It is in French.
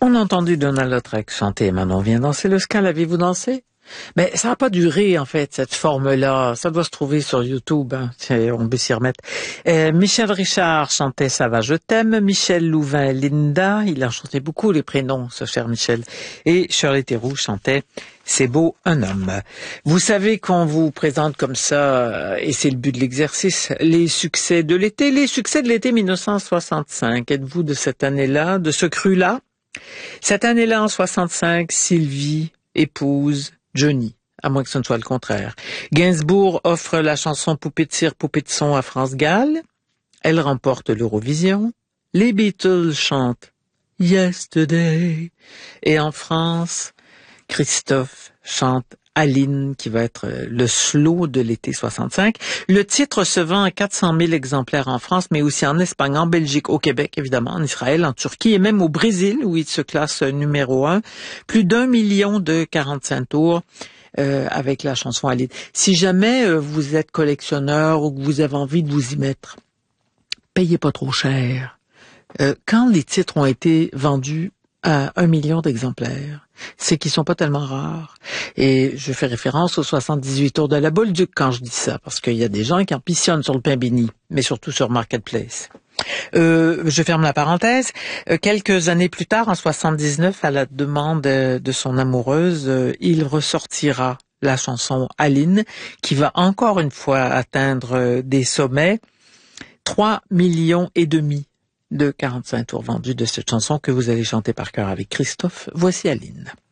On a entendu Donald Lautrec chanter Manon vient danser le ska, l'avez-vous dansé? Mais ça n'a pas duré, en fait, cette forme-là. Ça doit se trouver sur YouTube, hein. On peut s'y remettre. Michel Richard chantait Ça va, je t'aime. Michel Louvain, Linda. Il en chantait beaucoup, les prénoms, ce cher Michel. Et Shirley Theroux chantait C'est beau, un homme. Vous savez qu'on vous présente comme ça, et c'est le but de l'exercice, les succès de l'été 1965. Êtes-vous de cette année-là, de ce cru-là? Cette année-là, en 65, Sylvie épouse Johnny, à moins que ce ne soit le contraire. Gainsbourg offre la chanson Poupée de cire, poupée de son à France Gall. Elle remporte l'Eurovision. Les Beatles chantent Yesterday. Et en France, Christophe chante Aline, qui va être le slow de l'été 65. Le titre se vend à 400 000 exemplaires en France, mais aussi en Espagne, en Belgique, au Québec, évidemment, en Israël, en Turquie et même au Brésil, où il se classe numéro 1. Plus d'1 million de 45 tours avec la chanson Aline. Si jamais vous êtes collectionneur ou que vous avez envie de vous y mettre, payez pas trop cher. Quand les titres ont été vendus à 1 million d'exemplaires, c'est qu'ils sont pas tellement rares. Et je fais référence aux 78 tours de la Bolduc quand je dis ça, parce qu'il y a des gens qui ambitionnent sur le pain béni, mais surtout sur Marketplace. Je ferme la parenthèse. Quelques années plus tard, en 79, à la demande de son amoureuse, il ressortira la chanson Aline, qui va encore une fois atteindre des sommets. 3,5 millions de 45 tours vendus de cette chanson que vous allez chanter par cœur avec Christophe. Voici Aline.